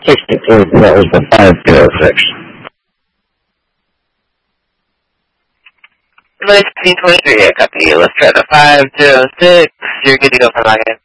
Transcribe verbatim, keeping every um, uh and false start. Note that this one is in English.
sixty-two, that was the five zero six. nineteen twenty-three, I copy you. Let's try the five zero six. You're good to go for login.